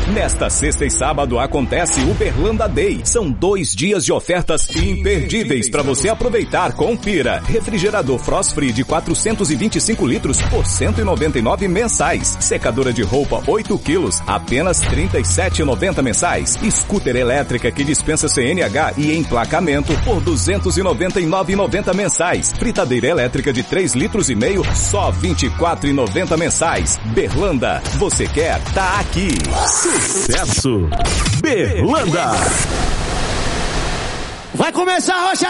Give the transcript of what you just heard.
Nesta sexta e sábado acontece o Berlanda Day. São 2 dias de ofertas imperdíveis para você aproveitar. Confira. Refrigerador Frost Free de 425 litros por 199 mensais. Secadora de roupa 8 quilos, apenas 37,90 mensais. Scooter elétrica que dispensa CNH e emplacamento por 299,90 mensais. Fritadeira elétrica de 3 litros e meio, só 24,90 mensais. Berlanda, você quer? Tá aqui. Sucesso! Berlanda! Vai começar a rocha